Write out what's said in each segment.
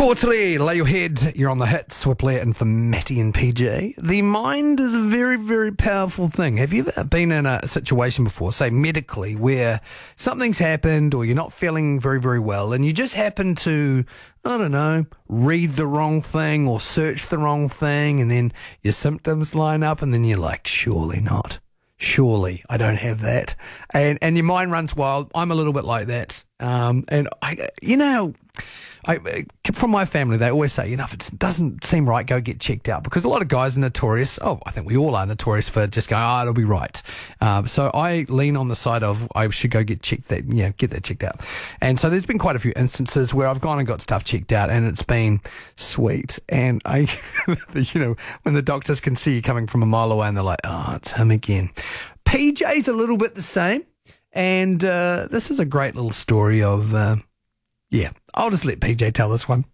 Quarterly, lay your head. You're on the hits. We're playing for Matty and PJ. The mind is a very, very powerful thing. Have you ever been in a situation before, say medically, where something's happened or you're not feeling very, very well and you just happen to, I don't know, read the wrong thing or search the wrong thing and then your symptoms line up and then you're like, surely not. Surely I don't have that. And your mind runs wild. I'm a little bit like that. And from my family, they always say, if it doesn't seem right, go get checked out. Because a lot of guys are notorious. I think we all are notorious for just going, it'll be right. So I lean on the side of I should go get that checked out. And so there's been quite a few instances where I've gone and got stuff checked out and it's been sweet. And when the doctors can see you coming from a mile away and they're like, it's him again. PJ's a little bit the same. And this is a great little story of... I'll just let PJ tell this one.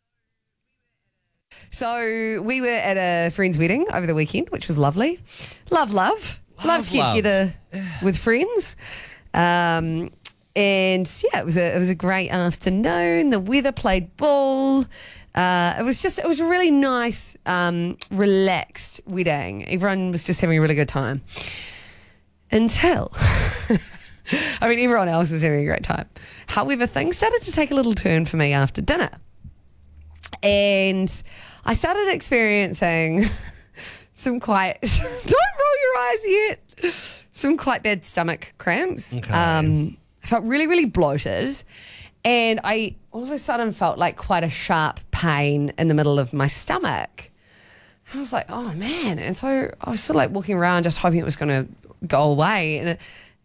So we were at a friend's wedding over the weekend, which was lovely. Love to get together with friends. And it was a great afternoon. The weather played ball. It was a really nice, relaxed wedding. Everyone was just having a really good time. Until... everyone else was having a great time. However, things started to take a little turn for me after dinner. And I started experiencing some quite, don't roll your eyes yet, some quite bad stomach cramps. Okay. I felt really, really bloated. And I all of a sudden felt like quite a sharp pain in the middle of my stomach. And I was like, oh man. And so I was sort of like walking around just hoping it was going to go away. And